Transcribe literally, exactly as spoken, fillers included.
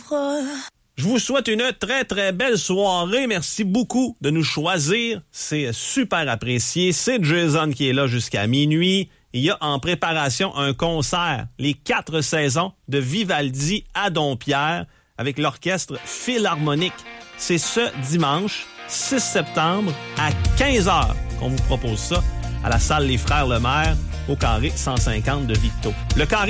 ouvre. Je vous souhaite une très, très belle soirée. Merci beaucoup de nous choisir. C'est super apprécié. C'est Jason qui est là jusqu'à minuit. Il y a en préparation un concert, les quatre saisons de Vivaldi à Dompierre avec l'orchestre Philharmonique. C'est ce dimanche, six septembre, à quinze heures qu'on vous propose ça à la salle Les Frères Lemaire au carré cent cinquante de Victo. Le carré